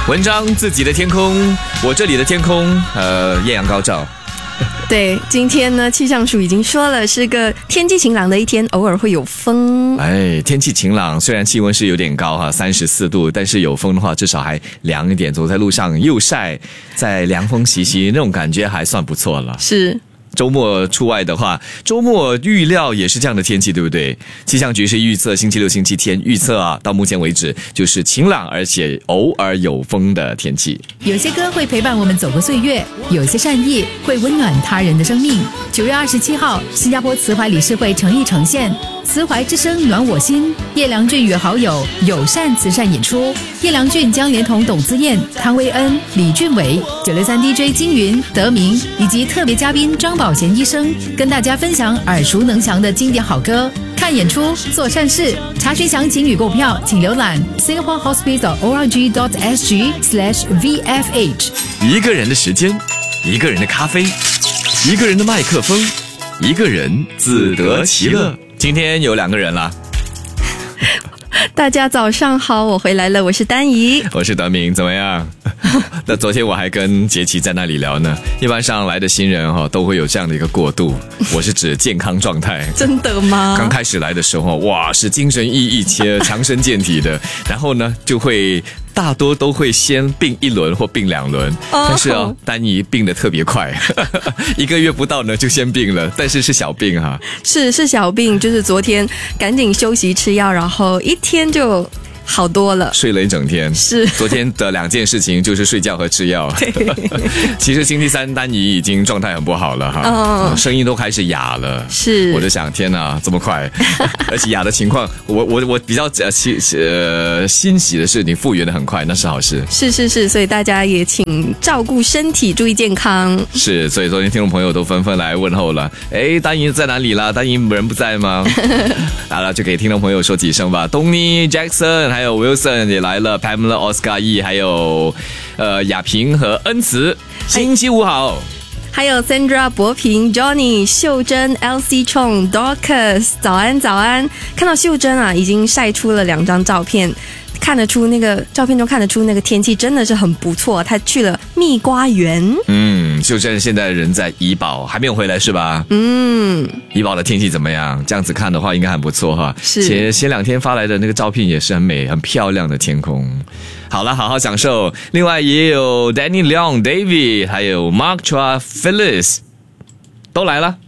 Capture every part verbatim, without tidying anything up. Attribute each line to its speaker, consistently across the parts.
Speaker 1: 文章自己的天空，我这里的天空，呃，艳阳高照。
Speaker 2: 对，今天呢，气象署已经说了，是个天气晴朗的一天，偶尔会有风。
Speaker 1: 哎，天气晴朗，虽然气温是有点高哈，三十四度，但是有风的话，至少还凉一点。走在路上又晒，在凉风习习，那种感觉还算不错了。
Speaker 2: 是。
Speaker 1: 周末出外的话，周末预料也是这样的天气，对不对？气象局是预测星期六、星期天预测啊，到目前为止就是晴朗，而且偶尔有风的天气。
Speaker 3: 有些歌会陪伴我们走过岁月，有些善意会温暖他人的生命。九月二十七号，新加坡慈怀理事会诚意呈现慈怀之声暖我心，叶良俊与好友友善慈善演出。叶良俊将连同董姿燕、汤威恩、李俊伟、九六三 D J 金云、德明以及特别嘉宾张宝贤医生，跟大家分享耳熟能详的经典好歌。看演出，做善事。查询详情与购票，请浏览 singapore hospital dot org dot s g slash v f h。
Speaker 1: 一个人的时间，一个人的咖啡，一个人的麦克风，一个人自得其乐。今天有两个人了。
Speaker 2: 大家早上好，我回来了，我是丹怡，
Speaker 1: 我是德明，怎么样？那昨天我还跟杰奇在那里聊呢。一般上来的新人哈、哦、都会有这样的一个过渡，我是指健康状态。
Speaker 2: 真的吗？刚
Speaker 1: 开始来的时候，哇，是精神奕奕且强身健体的，然后呢就会大多都会先病一轮或病两轮，但是哦，丹怡病得特别快，一个月不到呢就先病了，但是是小病哈。
Speaker 2: 是是小病，就是昨天赶紧休息吃药，然后一天就好多了，
Speaker 1: 睡了一整天。
Speaker 2: 是
Speaker 1: 昨天的两件事情就是睡觉和吃药。其实星期三丹怡已经状态很不好了哈、哦，声音都开始哑了。
Speaker 2: 是，
Speaker 1: 我就想天哪，这么快，而且哑的情况，我我我比较呃欣呃欣喜的是你复原的很快，那是好事。
Speaker 2: 是是是，所以大家也请照顾身体，注意健康。
Speaker 1: 是，所以昨天听众朋友都纷纷来问候了。哎，丹怡在哪里啦？丹怡人不在吗？好了，就给听众朋友说几声吧。东尼、Jackson。还有 Wilson 也来了 ，Pamela、Oscar E， 还有呃雅萍和恩慈，星期五好。
Speaker 2: 还有 Sandra、博平、Johnny、秀珍、L C Chong、Dorcas， 早安早安！看到秀珍啊，已经晒出了两张照片。看得出那个照片中看得出那个天气真的是很不错，他去了蜜瓜园。
Speaker 1: 嗯，秀珍现在人在怡保，还没有回来是吧？
Speaker 2: 嗯，
Speaker 1: 怡保的天气怎么样？这样子看的话应该很不错哈。
Speaker 2: 是，
Speaker 1: 且前两天发来的那个照片也是很美、很漂亮的天空。好了，好好享受。另外也有 Danny Leong、David， 还有 Mark Chua、Phyllis 都来了。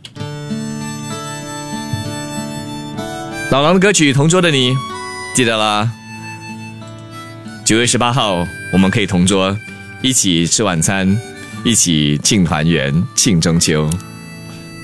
Speaker 1: 老狼的歌曲《同桌的你》，记得啦。九月十八号，我们可以同桌，一起吃晚餐，一起庆团圆、庆中秋。